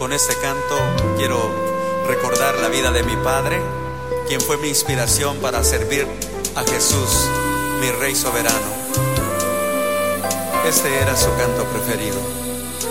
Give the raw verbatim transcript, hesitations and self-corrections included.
Con este canto quiero recordar la vida de mi padre, quien fue mi inspiración para servir a Jesús, mi Rey soberano. Este era su canto preferido.